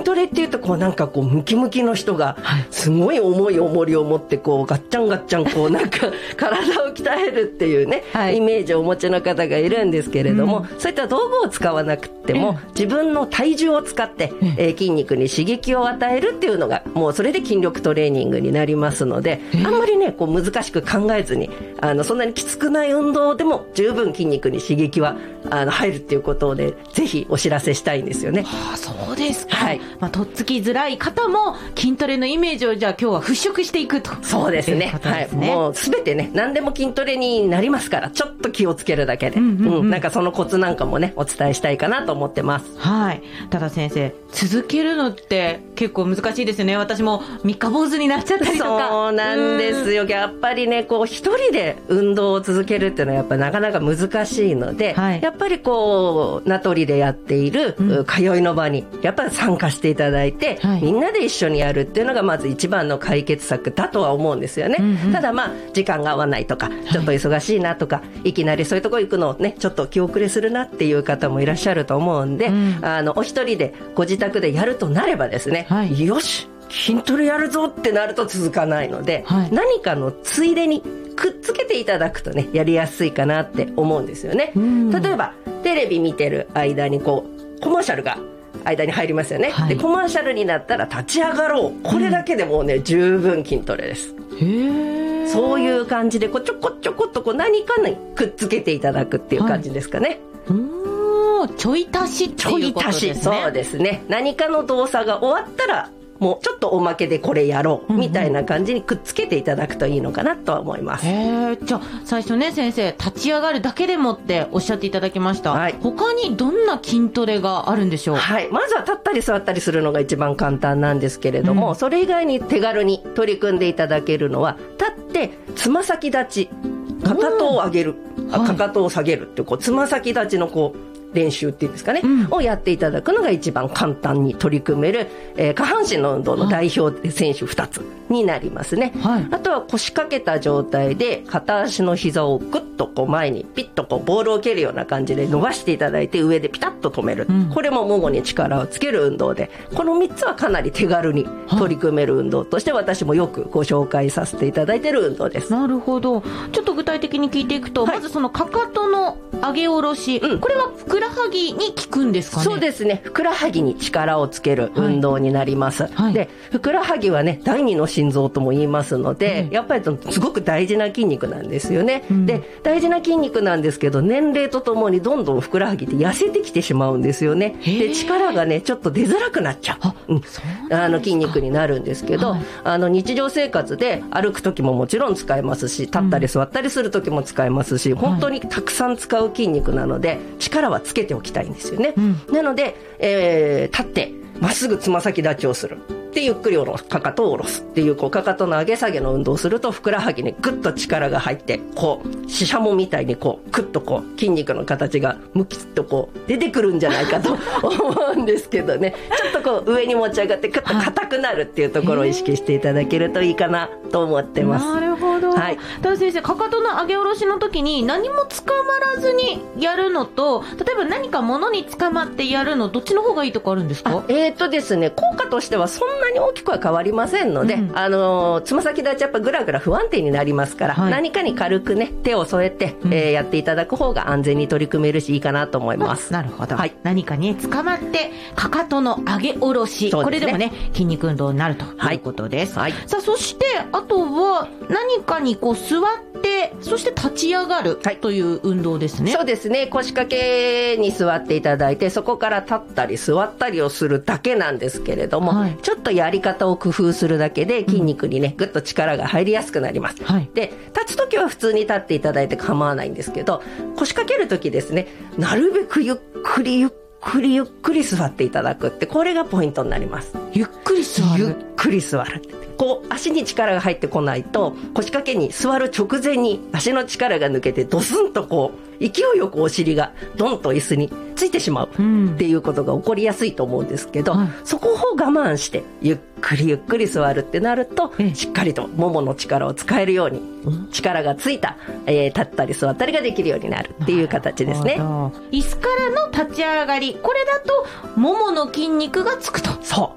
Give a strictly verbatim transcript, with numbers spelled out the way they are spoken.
トレっていうとこうなんかこうムキムキの人がすごい重い重りを持ってこうガッチャンガッチャンこうなんか体を鍛えるっていうね、はい、イメージをお持ちの方がいるんですけれども、うん、そういった道具を使わなくても、うん、自分の体重を使って、うんえー、筋肉に刺激を与えるっていうのがもうそれで筋力トレーニングになりますので、えー、あんまりねこう難しく考えずにあのそんなにきつくない運動でも十分筋肉に刺激はあの入るっていうことでぜひお知らせしたいんですよね。 はあ、そうですか、はいまあ、とっつきづらい方も筋トレのイメージをじゃあ今日は払拭していくと。 そうですね、はい、もうすべてね何でも筋トレになりますからちょっと気をつけるだけで、うんうんうんうん、なんかそのコツなんかもねお伝えしたいかなと思ってます。 はい。ただ先生続けるのって結構難しいですよね。私も三日坊主になっちゃったりとか。 そうなんですよ。やっぱりねこう一人で運動を続けるっていうのはやっぱなかなか難しいので、はい、やっぱりこう名取でやっている、うん、通いの場にやっぱり参加していただいて、はい、みんなで一緒にやるっていうのがまず一番の解決策だとは思うんですよね、うんうん、ただまあ時間が合わないとかちょっと忙しいなとか、はい、いきなりそういうところ行くのねちょっと気遅れするなっていう方もいらっしゃると思うんで、うん、あのお一人でご自宅でやるとなればですね、はい、よし筋トレやるぞってなると続かないので、はい、何かのついでにくっつけていただくとねやりやすいかなって思うんですよね。例えばテレビ見てる間にこうコマーシャルが間に入りますよね、はい、でコマーシャルになったら立ち上がろうこれだけでもうね、うん、十分筋トレです。へー、そういう感じでこうちょこちょこっとこう何かにくっつけていただくっていう感じですかね、 はい、うーんちょい足しっていうことですね。ちょい足し、 そうですね。何かの動作が終わったらもうちょっとおまけでこれやろうみたいな感じにくっつけていただくといいのかなとは思います。 へー、じゃあ最初ね先生立ち上がるだけでもっておっしゃっていただきました、はい、他にどんな筋トレがあるんでしょう。 はい、まずは立ったり座ったりするのが一番簡単なんですけれども、うん、それ以外に手軽に取り組んでいただけるのは立ってつま先立ちかかとを上げる、あかかとを下げるってこうつま先立ちのこう練習っていうんですかね、うん、をやっていただくのが一番簡単に取り組める、えー、下半身の運動の代表選手ふたつになりますね、はい、あとは腰掛けた状態で片足の膝をグッとこう前にピッとこうボールを蹴るような感じで伸ばしていただいて上でピタッと止める、うん、これもももに力をつける運動でこのみっつはかなり手軽に取り組める運動として私もよくご紹介させていただいている運動です。 なるほど。ちょっと具体的に聞いていくと、はい、まずそのかかとの上げ下ろし、うん、これはふくらはぎに効くんですかね。 そうですね。ふくらはぎに力をつける運動になります、はいはい、でふくらはぎはね第二の心臓とも言いますので、うん、やっぱりすごく大事な筋肉なんですよね、うん、で大事な筋肉なんですけど年齢とともにどんどんふくらはぎって痩せてきてしまうんですよね。で力がねちょっと出づらくなっちゃう、あ、うん、あの筋肉になるんですけど、はい、あの日常生活で歩く時ももちろん使えますし立ったり座ったりする時も使えますし、うん、本当にたくさん使う筋肉なので力はつけておきたいんですよね、うん、なので、えー、立ってまっすぐつま先立ちをするでゆっくり下ろすかかとを下ろすっていうこうかかとの上げ下げの運動をするとふくらはぎにグッと力が入ってこうししゃもみたいにこうクッとこう筋肉の形がムキッとこう出てくるんじゃないかと思うんですけどねちょっとこう上に持ち上がってクッと硬くなるっていうところを意識していただけるといいかなと思ってます。 なるほど、はい、ただ先生かかとの上げ下ろしの時に何もつかまらずにやるのと例えば何か物につかまってやるのどっちの方がいいとかあるんですか。 えーとですね効果としてはそんなに大きくは変わりませんので、うん、あのつま先立ちやっぱぐらぐら不安定になりますから、はい、何かに軽くね手を添えて、うんえー、やっていただく方が安全に取り組めるしいいかなと思います。 なるほど、はい、何かにつかまってかかとの上げ下ろし、ね、これでもね筋肉運動になるということです、はいはい、さあそしてあとは何かにこう座ってそして立ち上がるという運動ですね、はい、 そうですね。腰掛けに座っていただいてそこから立ったり座ったりをするだけなんですけれども、はい、ちょっとやり方を工夫するだけで筋肉にねぐっと力が入りやすくなります、はい、で立つときは普通に立っていただいて構わないんですけど腰掛けるときですねなるべくゆっくりゆっくりゆっくり座っていただくってこれがポイントになります。 ゆっくり座るゆっくり座るこう足に力が入ってこないと腰掛けに座る直前に足の力が抜けてドスンとこう勢いよくお尻がドンと椅子についてしまうっていうことが起こりやすいと思うんですけど、うん、そこを我慢してゆっくりゆっくり座るってなると、うん、しっかりとももの力を使えるように、うん、力がついた、えー、立ったり座ったりができるようになるっていう形ですね。 椅子からの立ち上がりこれだとももの筋肉がつくと。 そう